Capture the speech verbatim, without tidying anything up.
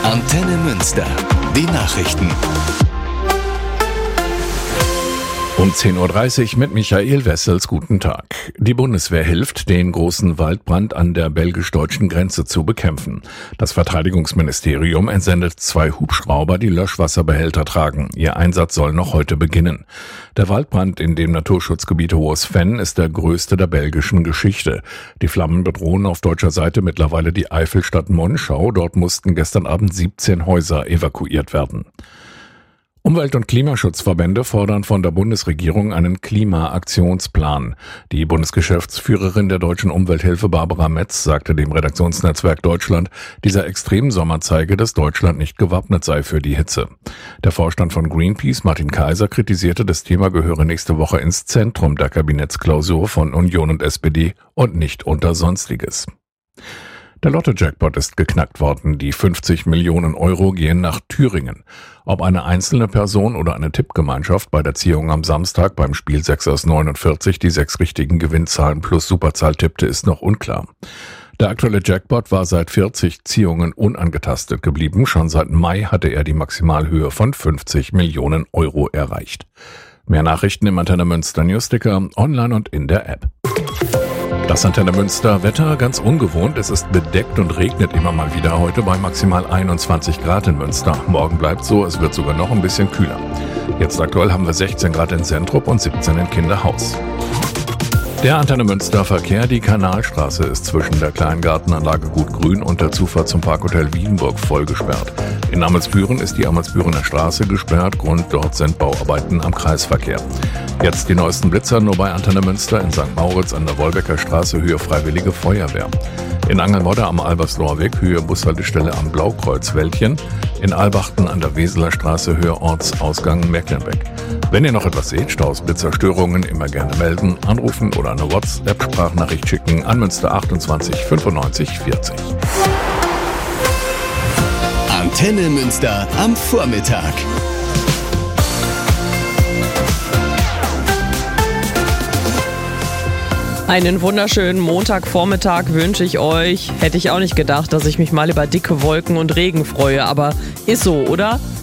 Antenne Münster. Die Nachrichten. Um zehn Uhr dreißig mit Michael Wessels. Guten Tag. Die Bundeswehr hilft, den großen Waldbrand an der belgisch-deutschen Grenze zu bekämpfen. Das Verteidigungsministerium entsendet zwei Hubschrauber, die Löschwasserbehälter tragen. Ihr Einsatz soll noch heute beginnen. Der Waldbrand in dem Naturschutzgebiet Hohes Venn ist der größte der belgischen Geschichte. Die Flammen bedrohen auf deutscher Seite mittlerweile die Eifelstadt Monschau. Dort mussten gestern Abend siebzehn Häuser evakuiert werden. Umwelt- und Klimaschutzverbände fordern von der Bundesregierung einen Klimaaktionsplan. Die Bundesgeschäftsführerin der Deutschen Umwelthilfe Barbara Metz sagte dem Redaktionsnetzwerk Deutschland, dieser Extremsommer zeige, dass Deutschland nicht gewappnet sei für die Hitze. Der Vorstand von Greenpeace, Martin Kaiser, kritisierte, das Thema gehöre nächste Woche ins Zentrum der Kabinettsklausur von Union und S P D und nicht unter Sonstiges. Der Lotto-Jackpot ist geknackt worden. Die fünfzig Millionen Euro gehen nach Thüringen. Ob eine einzelne Person oder eine Tippgemeinschaft bei der Ziehung am Samstag beim Spiel sechs aus neunundvierzig die sechs richtigen Gewinnzahlen plus Superzahl tippte, ist noch unklar. Der aktuelle Jackpot war seit vierzig Ziehungen unangetastet geblieben. Schon seit Mai hatte er die Maximalhöhe von fünfzig Millionen Euro erreicht. Mehr Nachrichten im Antenne Münster Newsticker, online und in der App. Das Antenne Münster Wetter ganz ungewohnt. Es ist bedeckt und regnet immer mal wieder heute bei maximal einundzwanzig Grad in Münster. Morgen bleibt so, es wird sogar noch ein bisschen kühler. Jetzt aktuell haben wir sechzehn Grad in Sentrup und siebzehn in Kinderhaus. Der Antenne Münster Verkehr, die Kanalstraße ist zwischen der Kleingartenanlage Gut Grün und der Zufahrt zum Parkhotel Wiedenburg voll gesperrt. In Amelsbüren ist die Amelsbürener Straße gesperrt, Grund dort sind Bauarbeiten am Kreisverkehr. Jetzt die neuesten Blitzer nur bei Antenne Münster in Sankt Mauritz an der Wolbecker Straße, Höhe Freiwillige Feuerwehr. In Angelmodde am Albersloher Weg, Höhe Bushaltestelle am Blaukreuz-Wäldchen. In Albachten an der Weseler Straße, Höhe Ortsausgang Mecklenbeck. Wenn ihr noch etwas seht, Staus, Blitzer, Störungen, immer gerne melden, anrufen oder eine WhatsApp-Sprachnachricht schicken an Münster achtundzwanzig fünfundneunzig vierzig. Antenne Münster am Vormittag. Einen wunderschönen Montagvormittag wünsche ich euch. Hätte ich auch nicht gedacht, dass ich mich mal über dicke Wolken und Regen freue, aber ist so, oder?